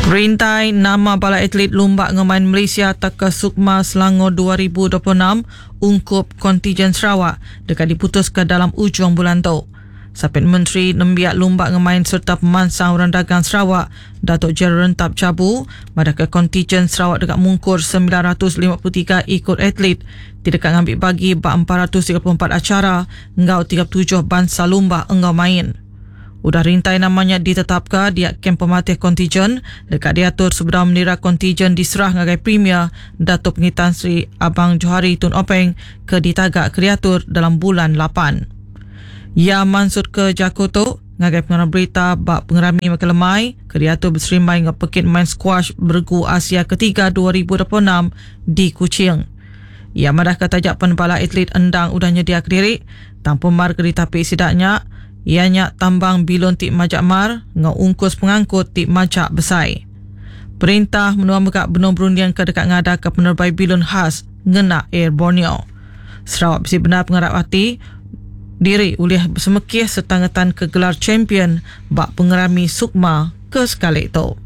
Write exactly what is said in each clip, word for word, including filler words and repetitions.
Perintai nama bala atlet lumba ngemain Malaysia Taka Sukma Selangor dua ribu dua puluh enam ungkup kontijen Sarawak dekat diputuskan dalam ujung bulan tu. Sapit Menteri Nembiak Lumba ngemain serta pemansang orang dagang Sarawak Datuk Jeneral Rentap Cabu madaka kontijen Sarawak dekat mungkur sembilan ratus lima puluh tiga ikut atlet tidak ngambil bagi bak empat ratus tiga puluh empat acara ngau tiga puluh tujuh bangsa lumba engau main. Udah rintai namanya ditetapkan dia kem pematih kontijen dekat diatur sebelum menira kontijen diserah ngagai Premier Datuk Pengitan Sri Abang Johari Tun Openg ke ditagak kreatur dalam bulan lapan. Ia mansut ke Jakarta ngagai pengarah berita bak pengerami makin lemai kreatur berserimai ngak pekit main squash bergu Asia ketiga dua ribu dua puluh enam di Kuching. Ia madah ketajak penbala atlet endang udah nyedia kediri tanpa mar ke tapi sidaknya ianya tambang bilon tik majak mar ngau ungkus pengangkut tik majak besai. Perintah menua megak benung berundian ke dekat ngada ke penerbai bilon khas ngena Air Borneo. Sarawak besi benar pengarap hati diri oleh semekih setangetan ke gelar champion bak pengerami Sukma ke sekali itu.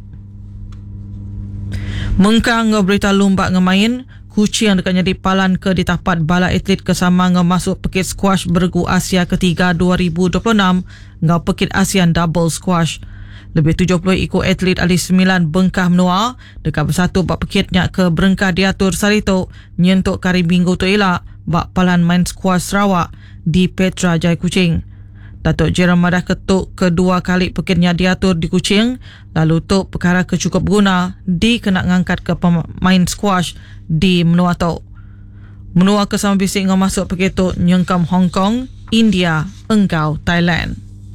Mengkang ngau berita lumba ngemain Kuching yang dekatnya dipalan ke ditapat bala atlet kesama ngau masuk pekit squash bergu Asia ketiga dua ribu dua puluh enam ngau pekit ASEAN double squash. Lebih tujuh puluh ikut atlet ahli sembilan bengkah menua dekat bersatu bak pekitnya ke berengkah diatur sarito nyentuk kari minggu tu elak bak palan main squash Sarawak di Petra Jaya Kuching. Datuk Jeneral madah ketuk kedua kali pekitnya diatur di Kuching lalu tuk perkara kecukup guna di kena ngangkat ke pemain squash di menua tu. Menua kesama bisik ngau masuk pekit tu nyengkam Hong Kong, India, engkau Thailand.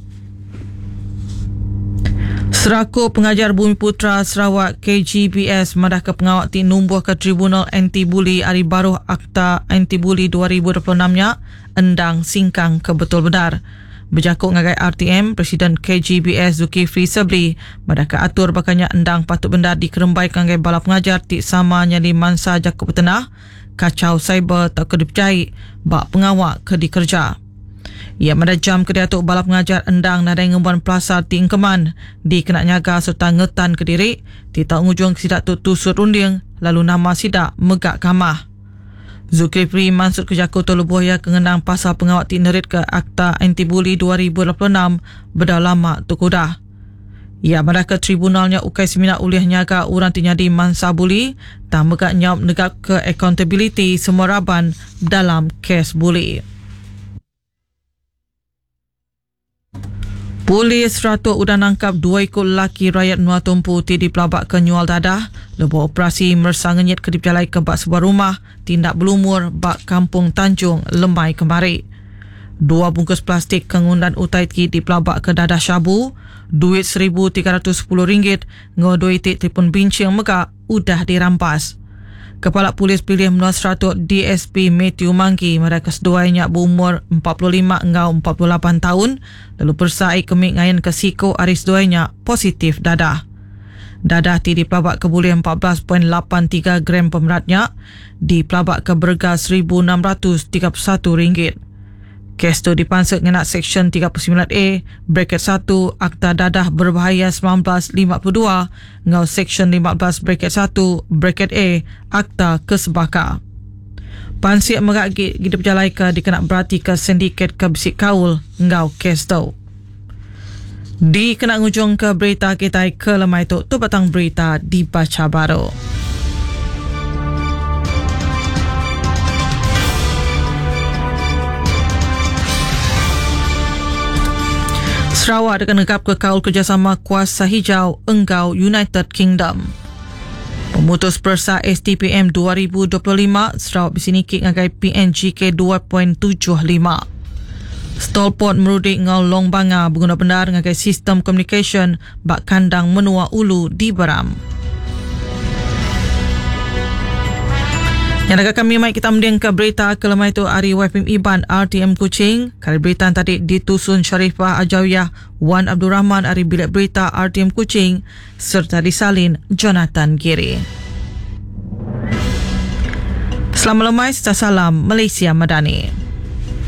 Seraku pengajar Bumi Putra Sarawak K G B S madah ke pengawak ti numbuh ke Tribunal Anti-Bully Hari Baruh Akta Anti-Bully dua ribu dua puluh enam nya endang singkang ke betul benar. Berjakuk ngagai R T M, Presiden K G B S Zulkifli Sabri madah ke atur bakanya endang patut benda dikerembai ngagai bala pengajar ti sama nyali mansa jakuk petenah kacau cyber tak ke dipercayai bak pengawak ke dikerja. Ia madah jam ke diatuk bala pengajar endang nadai ngembuan pelasar ti ingkeman di kena nyaga serta ngetan ke diri ti tak ngujung sidak tu tusut runding lalu nama sidak megak kamah. Zulkifli mansut ke Jakarta lebuh ya kengenang pasal pengawak ti nerit ke Akta Anti-Bully dua ribu dua puluh enam beda lama tu kudah. Ia madah ke tribunalnya ukai semina ulih nyaga urang ti nyadi mansa buli tak megak nyawab negak ke accountability semua raban dalam kes buli. Polis Ratuk udah nangkap dua ikut lelaki rakyat Nuar Tumpu ti dipelabak ke nyual dadah lebuh operasi mersanganyit ke diperjalai ke bak sebuah rumah tindak berumur bak Kampung Tanjung Lemai Kemari. Dua bungkus plastik kengundan utai ti dipelabak ke dadah Syabu, duit seribu tiga ratus sepuluh ringgit ngau duit ti telefon bincang megak udah dirampas. Kepala Polis Pilih Menua Seratuk D S P Matthew Mangki mereka keseduanya berumur empat puluh lima hingga empat puluh lapan tahun lalu persai kemik ngayan ke siko aris duanya positif dadah. Dadah ti dipelabak ke boleh empat belas perpuluhan lapan tiga gram pemeratnya dipelabak ke berga seribu enam ratus tiga puluh satu ringgit. Kes tu dipansut ngenak Seksyen tiga puluh sembilan A bracket satu Akta Dadah Berbahaya seribu sembilan ratus lima puluh dua ngau Seksyen lima belas bracket satu bracket A Akta Kesebaka. Pansiak merak gida berjalai ke dikenak berarti ke sindiket ke bisik kaul ngau kes tu. Di kena ngujung ke berita kita ke lemai tu tu batang berita dibaca baru. Sarawak akan negap ke kaul kerjasama kuasa hijau engkau United Kingdom. Pemutus persa S T P M dua ribu dua puluh lima Sarawak bisinikik ngagai P N G K dua perpuluhan tujuh lima. Stolpot merudik ngau Long Banga berguna benar ngagai sistem communication bak kandang menua ulu di Beram. Yang dekat kami mai kita mendiang ke berita kelemai itu Ari Y P M Iban R T M Kuching. Kali berita tadi ditusun Syarifah Ajawiyah Wan Abdul Rahman Ari Bilik Berita R T M Kuching serta disalin Jonathan Giri. Selamat lemai, serta salam Malaysia Madani.